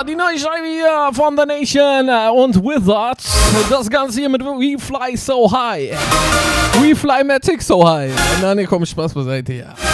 die neue Scheibe hier von The Nation und Wizard. Das Ganze hier mit We Fly So High. We Fly Matic So High. Nein, komm, Spaß beiseite hier.